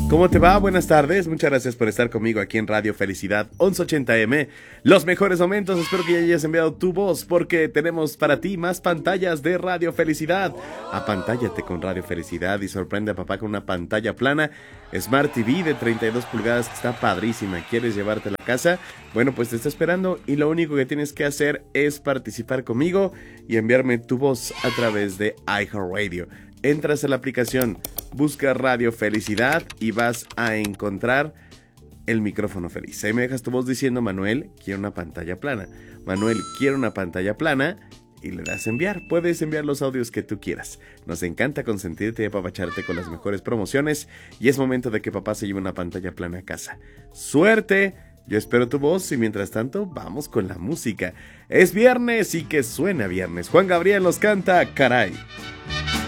¿Cómo te va? Buenas tardes, muchas gracias por estar conmigo aquí en Radio Felicidad 1180M. Los mejores momentos, espero que ya hayas enviado tu voz porque tenemos para ti más pantallas de Radio Felicidad. Apantállate con Radio Felicidad y sorprende a papá con una pantalla plana Smart TV de 32 pulgadas que está padrísima. ¿Quieres llevarte a la casa? Bueno, pues te está esperando y lo único que tienes que hacer es participar conmigo y enviarme tu voz a través de iHeartRadio. Entras a la aplicación, busca Radio Felicidad y vas a encontrar el micrófono feliz. Ahí me dejas tu voz diciendo: Manuel, quiero una pantalla plana. Manuel, quiero una pantalla plana. Y le das a enviar. Puedes enviar los audios que tú quieras. Nos encanta consentirte y apapacharte con las mejores promociones. Y es momento de que papá se lleve una pantalla plana a casa. ¡Suerte! Yo espero tu voz y mientras tanto vamos con la música. Es viernes y que suena viernes. Juan Gabriel nos canta Caray.